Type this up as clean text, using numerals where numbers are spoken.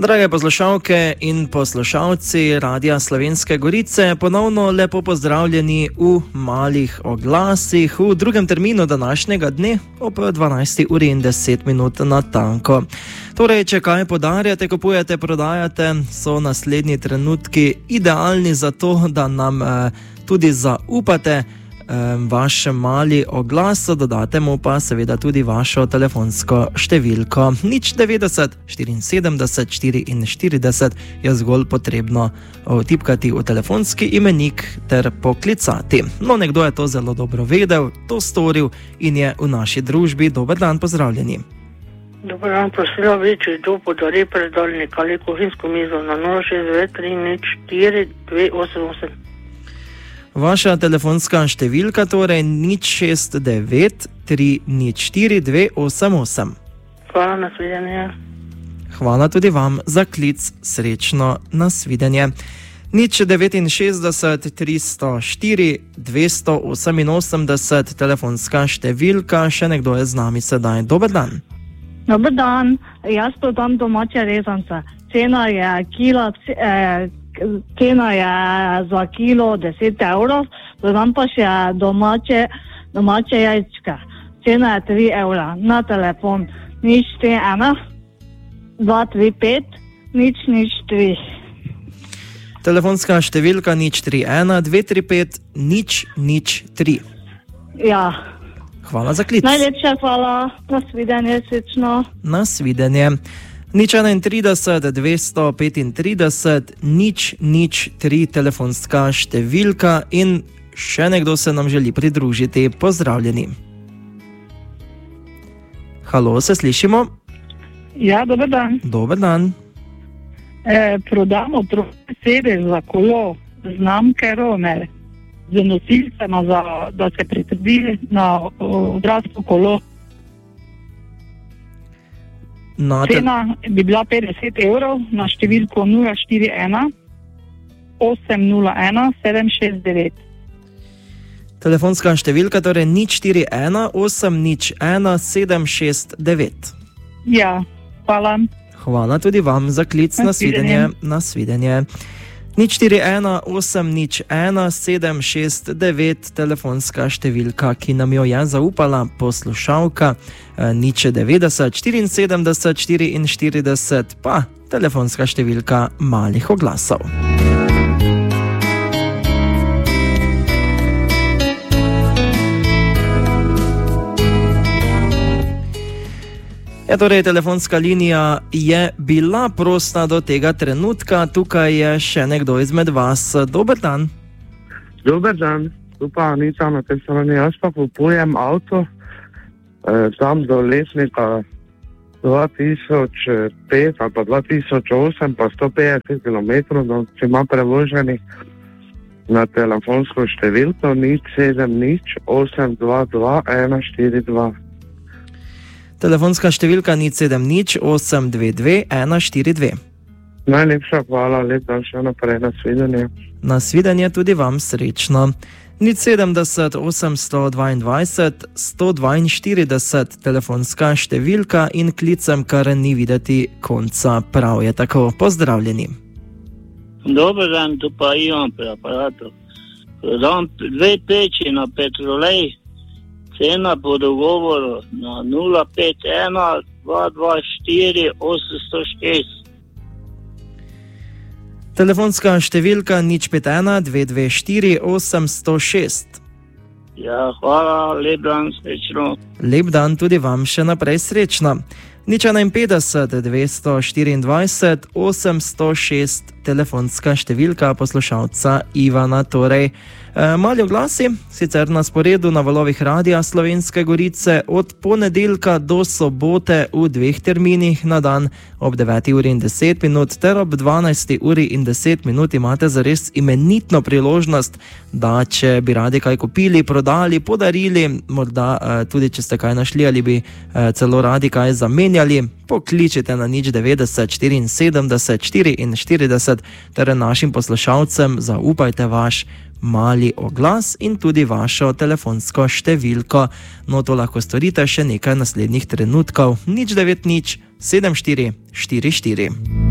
Drage poslušalke in poslušalci Radia Slovenske Gorice, ponovno lepo pozdravljeni v malih oglasih v drugem terminu današnjega dne ob 12:10 natanko. Torej, če kaj podarjate, kupujete, prodajate, so naslednji trenutki idealni za to, da nam tudi zaupate vaš mali oglas, dodate mu pa seveda tudi vašo telefonsko številko. 090 74 44 je zgolj potrebno vtipkati v telefonski imenik ter poklicati. No, nekdo je to zelo dobro vedel, to storil in je v naši družbi. Dober dan, pozdravljeni. Dobar dan, prosila bi, če to podari predalnik ali kuhinjsko mizo na 069 304 288. Vaša telefonska številka torej 069 304 288. Hvala, nasvidenje. Hvala tudi vam za klic, srečno, nasvidenje. 069 304 288 telefonska številka, še nekdo je z nami sedaj. Dober dan. Dober dan, jaz prodam domače rezance. Cena je za kilo 10 evrov, prodam pa še domače jajčke. Cena je 3 evra. Na telefon 041 235 003. Telefonska številka 031 235 003. Ja. Hvala za klic. Najlepša hvala, nasvidenje, srečno. Nasvidenje. 031 235 003 telefonska številka in še nekdo se nam želi pridružiti. Pozdravljeni. Halo, se slišimo? Ja, dober dan. Dober dan. Prodamo sedež za kolo znamke Romer z nosilcema, da se pritrdi na odraslo kolo. Cena bi bila 50 evrov na številko 041 801 769. Telefonska številka torej 041 801 769. Ja, hvala. Hvala tudi vam za klic, nasvidenje. 041 801 769 telefonska številka, ki nam jo je zaupala poslušalka. 090 74 44 pa telefonska številka malih oglasov. Ja, torej, telefonska linija je bila prosta do tega trenutka. Tukaj je še nekdo izmed vas. Dober dan. Dober dan, tu pa Anica na tej strani. Jaz pa kupujem avto tam do letnika 2005 ali pa 2008 pa 150 km, če ima prevoženih na telefonsko številko 070 822 142. Telefonska številka 070 822 142. Najlepša hvala, lep dan še naprej, nasvidenje. Nasvidenje tudi vam, srečno. 070 822 142 telefonska številka in klicem, kar ni videti konca. Prav je tako, pozdravljeni. Dober dan, tu pa Ivan pri aparatu. Prodam 2 peči na Petrolej. Cena po dogovoru na 051 224 806. Telefonska številka 051 224 806. Ja, hvala, lep dan, srečno. Lep dan tudi vam, še naprej srečno. 051 224 806 telefonska številka poslušalca Ivana. Torej, mali oglasi, sicer na sporedu na valovih Radia Slovenske Gorice od ponedeljka do sobote v 2 terminih na dan ob 9:10 ter ob 12:10 imate zares imenitno priložnost, da če bi radi kaj kupili, prodali, podarili, morda tudi če ste kaj našli ali bi celo radi kaj zamenjali, pokličite na 090 74 44 ter našim poslušalcem zaupajte vaš mali oglas in tudi vašo telefonsko številko. No, to lahko storite še nekaj naslednjih trenutkov. 090 74 44.